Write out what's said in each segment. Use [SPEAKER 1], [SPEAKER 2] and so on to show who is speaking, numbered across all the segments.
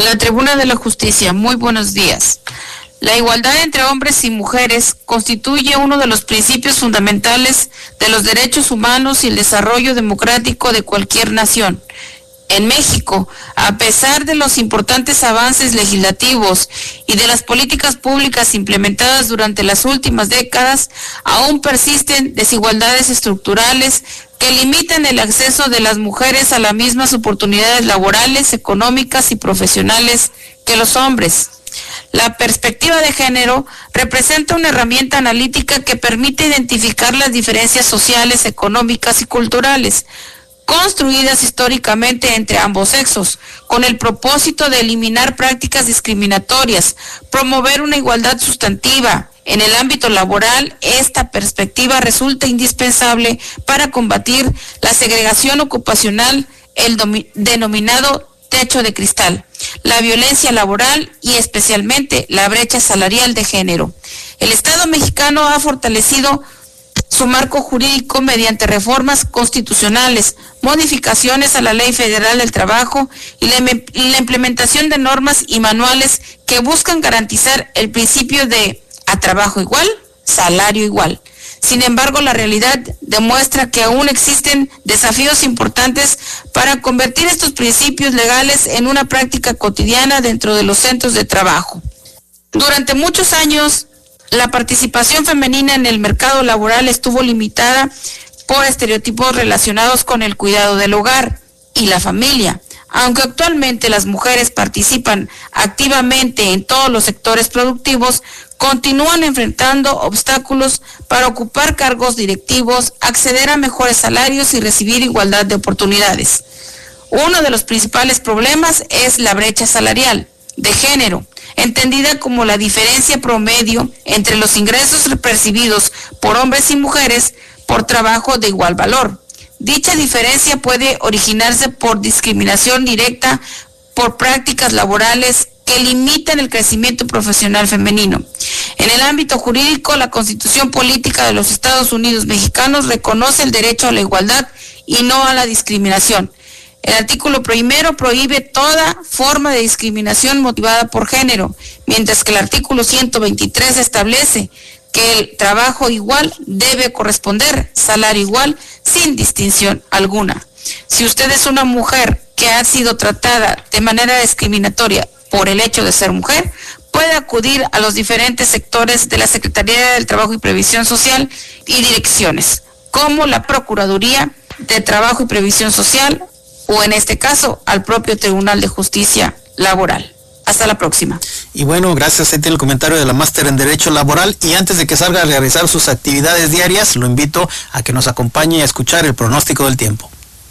[SPEAKER 1] La Tribuna de la Justicia, muy buenos días. La igualdad entre hombres y mujeres constituye uno de los principios fundamentales de los derechos humanos y el desarrollo democrático de cualquier nación. En México, a pesar de los importantes avances legislativos y de las políticas públicas implementadas durante las últimas décadas, aún persisten desigualdades estructurales que limitan el acceso de las mujeres a las mismas oportunidades laborales, económicas y profesionales que los hombres. La perspectiva de género representa una herramienta analítica que permite identificar las diferencias sociales, económicas y culturales construidas históricamente entre ambos sexos, con el propósito de eliminar prácticas discriminatorias, promover una igualdad sustantiva. En el ámbito laboral, esta perspectiva resulta indispensable para combatir la segregación ocupacional, el denominado techo de cristal, la violencia laboral y especialmente la brecha salarial de género. El Estado mexicano ha fortalecido su marco jurídico mediante reformas constitucionales, modificaciones a la Ley Federal del Trabajo y la implementación de normas y manuales que buscan garantizar el principio de a trabajo igual, salario igual. Sin embargo, la realidad demuestra que aún existen desafíos importantes para convertir estos principios legales en una práctica cotidiana dentro de los centros de trabajo. Durante muchos años, la participación femenina en el mercado laboral estuvo limitada por estereotipos relacionados con el cuidado del hogar y la familia. Aunque actualmente las mujeres participan activamente en todos los sectores productivos, continúan enfrentando obstáculos para ocupar cargos directivos, acceder a mejores salarios y recibir igualdad de oportunidades. Uno de los principales problemas es la brecha salarial de género, entendida como la diferencia promedio entre los ingresos percibidos por hombres y mujeres por trabajo de igual valor. Dicha diferencia puede originarse por discriminación directa por prácticas laborales que limitan el crecimiento profesional femenino. En el ámbito jurídico, la Constitución Política de los Estados Unidos Mexicanos reconoce el derecho a la igualdad y no a la discriminación. El artículo primero prohíbe toda forma de discriminación motivada por género, mientras que el artículo 123 establece que el trabajo igual debe corresponder salario igual sin distinción alguna. Si usted es una mujer que ha sido tratada de manera discriminatoria por el hecho de ser mujer, puede acudir a los diferentes sectores de la Secretaría del Trabajo y Previsión Social y direcciones, como la Procuraduría de Trabajo y Previsión Social, o en este caso, al propio Tribunal de Justicia Laboral. Hasta la próxima.
[SPEAKER 2] Y bueno, gracias. Ahí tiene el comentario de la máster en Derecho Laboral. Y antes de que salga a realizar sus actividades diarias, lo invito a que nos acompañe a escuchar el pronóstico del tiempo.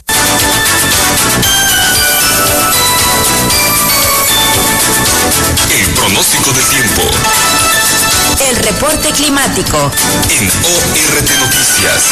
[SPEAKER 3] El pronóstico del tiempo.
[SPEAKER 4] El reporte climático.
[SPEAKER 3] En ORT Noticias.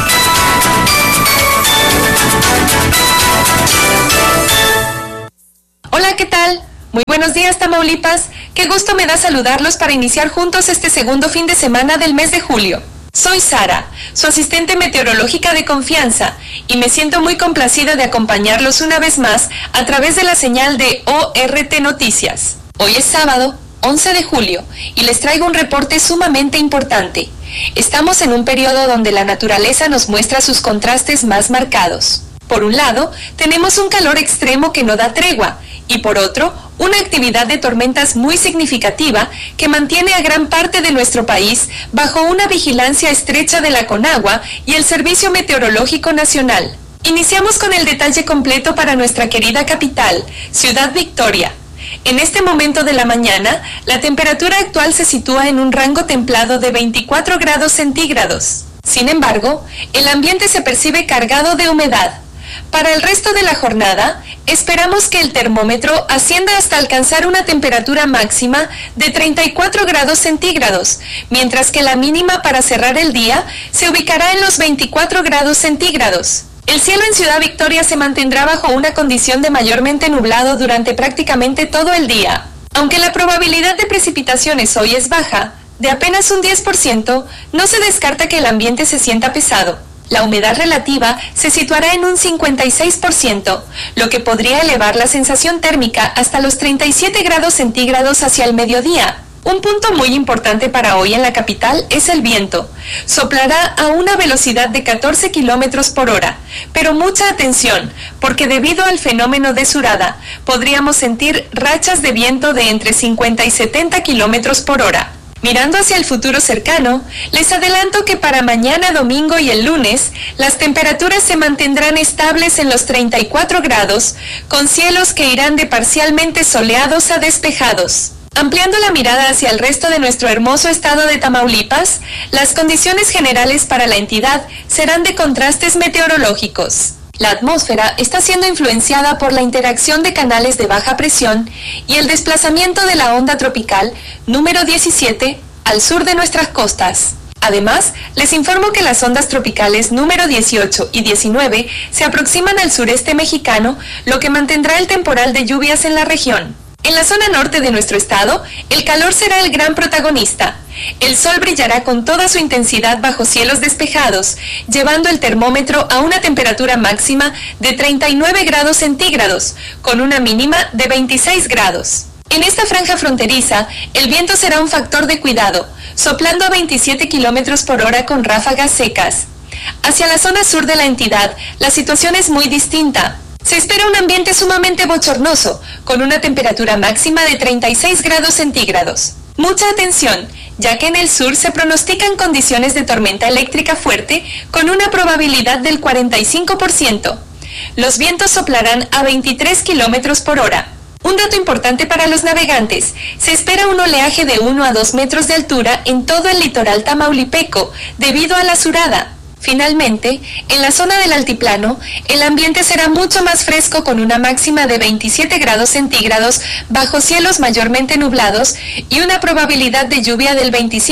[SPEAKER 5] Hola, ¿qué tal? Muy buenos días, Tamaulipas. Qué gusto me da saludarlos para iniciar juntos este segundo fin de semana del mes de julio. Soy Sara, su asistente meteorológica de confianza, y me siento muy complacida de acompañarlos una vez más a través de la señal de ORT Noticias. Hoy es sábado, 11 de julio, y les traigo un reporte sumamente importante. Estamos en un periodo donde la naturaleza nos muestra sus contrastes más marcados. Por un lado, tenemos un calor extremo que no da tregua, y por otro, una actividad de tormentas muy significativa que mantiene a gran parte de nuestro país bajo una vigilancia estrecha de la CONAGUA y el Servicio Meteorológico Nacional. Iniciamos con el detalle completo para nuestra querida capital, Ciudad Victoria. En este momento de la mañana, la temperatura actual se sitúa en un rango templado de 24 grados centígrados. Sin embargo, el ambiente se percibe cargado de humedad. Para el resto de la jornada, esperamos que el termómetro ascienda hasta alcanzar una temperatura máxima de 34 grados centígrados, mientras que la mínima para cerrar el día se ubicará en los 24 grados centígrados. El cielo en Ciudad Victoria se mantendrá bajo una condición de mayormente nublado durante prácticamente todo el día. Aunque la probabilidad de precipitaciones hoy es baja, de apenas un 10%, no se descarta que el ambiente se sienta pesado. La humedad relativa se situará en un 56%, lo que podría elevar la sensación térmica hasta los 37 grados centígrados hacia el mediodía. Un punto muy importante para hoy en la capital es el viento. Soplará a una velocidad de 14 kilómetros por hora, pero mucha atención, porque debido al fenómeno de surada, podríamos sentir rachas de viento de entre 50 y 70 kilómetros por hora. Mirando hacia el futuro cercano, les adelanto que para mañana domingo y el lunes, las temperaturas se mantendrán estables en los 34 grados, con cielos que irán de parcialmente soleados a despejados. Ampliando la mirada hacia el resto de nuestro hermoso estado de Tamaulipas, las condiciones generales para la entidad serán de contrastes meteorológicos. La atmósfera está siendo influenciada por la interacción de canales de baja presión y el desplazamiento de la onda tropical número 17 al sur de nuestras costas. Además, les informo que las ondas tropicales número 18 y 19 se aproximan al sureste mexicano, lo que mantendrá el temporal de lluvias en la región. En la zona norte de nuestro estado, el calor será el gran protagonista. El sol brillará con toda su intensidad bajo cielos despejados, llevando el termómetro a una temperatura máxima de 39 grados centígrados, con una mínima de 26 grados. En esta franja fronteriza, el viento será un factor de cuidado, soplando a 27 kilómetros por hora con ráfagas secas. Hacia la zona sur de la entidad, la situación es muy distinta. Se espera un ambiente sumamente bochornoso, con una temperatura máxima de 36 grados centígrados. Mucha atención, ya que en el sur se pronostican condiciones de tormenta eléctrica fuerte con una probabilidad del 45%. Los vientos soplarán a 23 kilómetros por hora. Un dato importante para los navegantes, se espera un oleaje de 1 a 2 metros de altura en todo el litoral tamaulipeco, debido a la surada. Finalmente, en la zona del altiplano, el ambiente será mucho más fresco con una máxima de 27 grados centígrados bajo cielos mayormente nublados y una probabilidad de lluvia del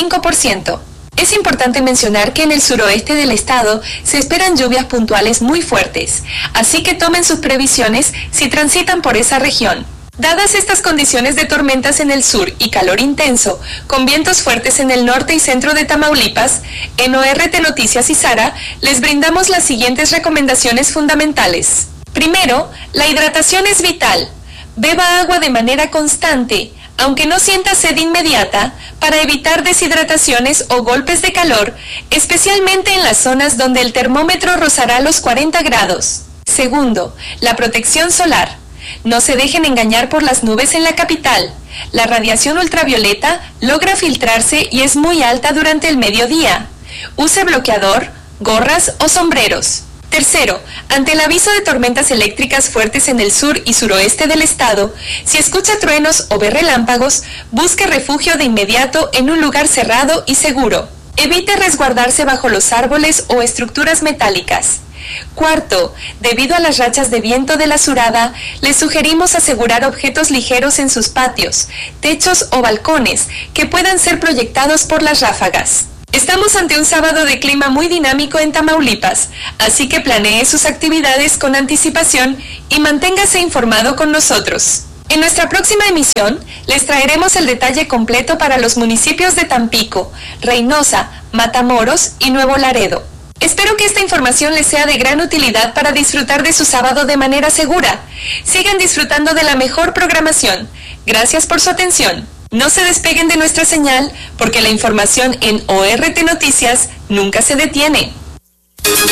[SPEAKER 5] 25%. Es importante mencionar que en el suroeste del estado se esperan lluvias puntuales muy fuertes, así que tomen sus previsiones si transitan por esa región. Dadas estas condiciones de tormentas en el sur y calor intenso, con vientos fuertes en el norte y centro de Tamaulipas, en ORT Noticias y Sara les brindamos las siguientes recomendaciones fundamentales. Primero, la hidratación es vital. Beba agua de manera constante, aunque no sienta sed inmediata, para evitar deshidrataciones o golpes de calor, especialmente en las zonas donde el termómetro rozará los 40 grados. Segundo, la protección solar. No se dejen engañar por las nubes en la capital. La radiación ultravioleta logra filtrarse y es muy alta durante el mediodía. Use bloqueador, gorras o sombreros. Tercero, ante el aviso de tormentas eléctricas fuertes en el sur y suroeste del estado, si escucha truenos o ve relámpagos, busque refugio de inmediato en un lugar cerrado y seguro. Evite resguardarse bajo los árboles o estructuras metálicas. Cuarto, debido a las rachas de viento de la surada, les sugerimos asegurar objetos ligeros en sus patios, techos o balcones que puedan ser proyectados por las ráfagas. Estamos ante un sábado de clima muy dinámico en Tamaulipas, así que planee sus actividades con anticipación y manténgase informado con nosotros. En nuestra próxima emisión, les traeremos el detalle completo para los municipios de Tampico, Reynosa, Matamoros y Nuevo Laredo. Espero que esta información les sea de gran utilidad para disfrutar de su sábado de manera segura. Sigan disfrutando de la mejor programación. Gracias por su atención. No se despeguen de nuestra señal, porque la información en ORT Noticias nunca se detiene.